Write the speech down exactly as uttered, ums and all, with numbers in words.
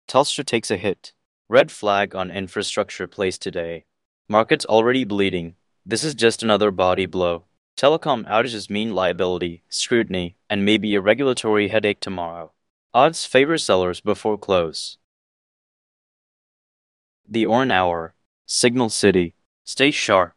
Telstra takes a hit. Red flag on infrastructure plays today. Markets already bleeding. This is just another body blow. Telecom outages mean liability, scrutiny, and maybe a regulatory headache tomorrow. Odds favor sellers before close. The Oran Hour. Signal City. Stay sharp.